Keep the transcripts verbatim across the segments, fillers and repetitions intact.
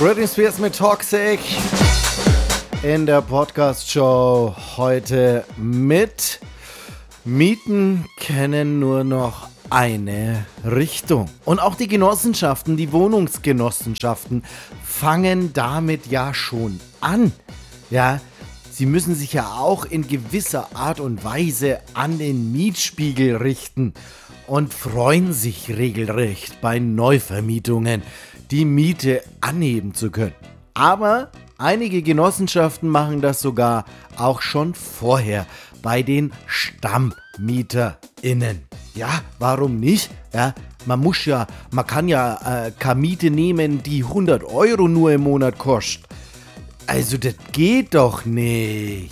Britney Spears mit Toxic in der Podcast-Show heute mit Mieten kennen nur noch eine Richtung. Und auch die Genossenschaften, die Wohnungsgenossenschaften fangen damit ja schon an. Ja, sie müssen sich ja auch in gewisser Art und Weise an den Mietspiegel richten und freuen sich regelrecht bei Neuvermietungen die Miete anheben zu können. Aber einige Genossenschaften machen das sogar auch schon vorher bei den StammmieterInnen. Ja, warum nicht? Ja, man muss ja, man kann ja äh, keine Miete nehmen, die hundert Euro nur im Monat kostet. Also das geht doch nicht.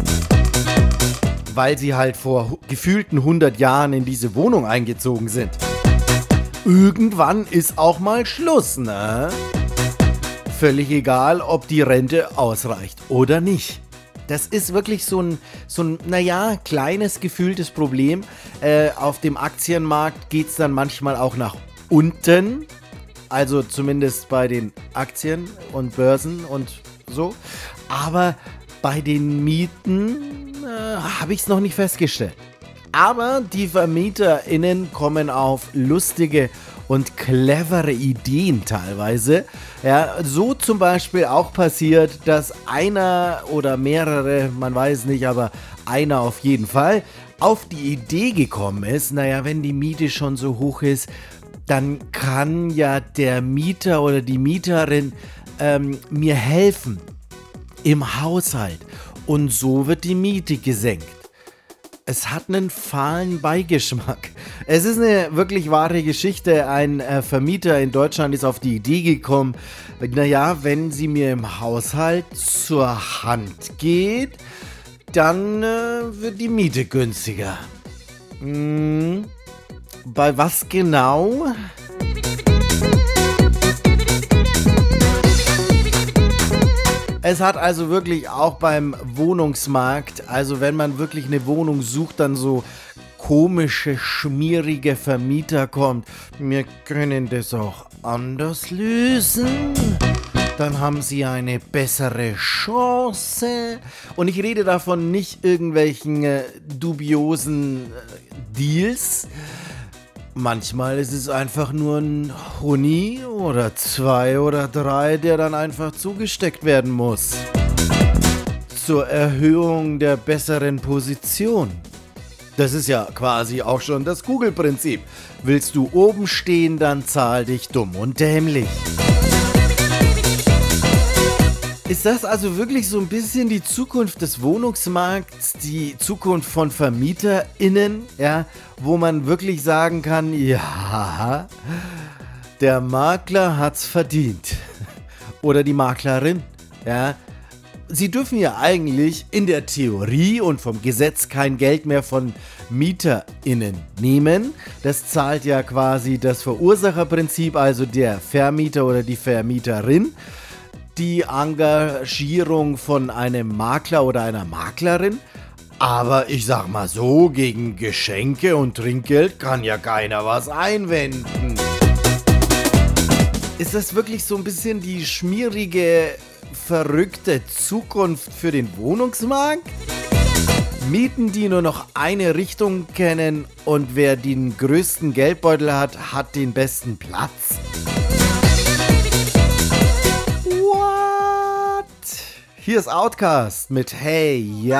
Weil sie halt vor hu- gefühlten hundert Jahren in diese Wohnung eingezogen sind. Irgendwann ist auch mal Schluss, ne? Völlig egal, ob die Rente ausreicht oder nicht. Das ist wirklich so ein, so ein, naja, kleines gefühltes Problem. Äh, auf dem Aktienmarkt geht es dann manchmal auch nach unten. Also zumindest bei den Aktien und Börsen und so. Aber bei den Mieten äh, habe ich es noch nicht festgestellt. Aber die VermieterInnen kommen auf lustige und clevere Ideen teilweise. Ja, so zum Beispiel auch passiert, dass einer oder mehrere, man weiß nicht, aber einer auf jeden Fall, auf die Idee gekommen ist, naja, wenn die Miete schon so hoch ist, dann kann ja der Mieter oder die Mieterin ähm, mir helfen im Haushalt. Und so wird die Miete gesenkt. Es hat einen fahlen Beigeschmack. Es ist eine wirklich wahre Geschichte. Ein äh, Vermieter in Deutschland ist auf die Idee gekommen, naja, wenn sie mir im Haushalt zur Hand geht, dann äh, wird die Miete günstiger. Hm, bei was genau? Es hat also wirklich auch beim Wohnungsmarkt, also wenn man wirklich eine Wohnung sucht, dann so komische, schmierige Vermieter kommt. Wir können das auch anders lösen. Dann haben sie eine bessere Chance. Und ich rede davon nicht irgendwelchen äh, dubiosen äh, Deals. Manchmal ist es einfach nur ein Huni oder zwei oder drei, der dann einfach zugesteckt werden muss. Zur Erhöhung der besseren Position. Das ist ja quasi auch schon das Google-Prinzip. Willst du oben stehen, dann zahl dich dumm und dämlich. Ist das also wirklich so ein bisschen die Zukunft des Wohnungsmarkts, die Zukunft von VermieterInnen, ja, wo man wirklich sagen kann, ja, der Makler hat's verdient. Oder die Maklerin, ja. Sie dürfen ja eigentlich in der Theorie und vom Gesetz kein Geld mehr von MieterInnen nehmen. Das zahlt ja quasi das Verursacherprinzip, also der Vermieter oder die Vermieterin. Die Engagierung von einem Makler oder einer Maklerin. Aber ich sag mal so, gegen Geschenke und Trinkgeld kann ja keiner was einwenden. Ist das wirklich so ein bisschen die schmierige, verrückte Zukunft für den Wohnungsmarkt? Mieten, die nur noch eine Richtung kennen und wer den größten Geldbeutel hat, hat den besten Platz? Hier ist Outkast mit Hey, ja.